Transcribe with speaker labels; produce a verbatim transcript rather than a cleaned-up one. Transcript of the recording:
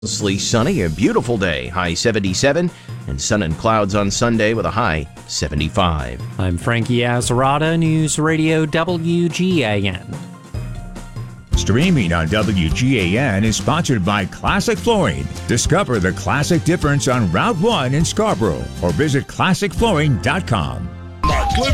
Speaker 1: Mostly sunny, a beautiful day, high seventy-seven, and sun and clouds on Sunday with a high seventy-five.
Speaker 2: I'm Frankie Azarada, News Radio W G A N.
Speaker 3: Streaming on W G A N is sponsored by Classic Flooring. Discover the classic difference on Route one in Scarborough or visit classic flooring dot com.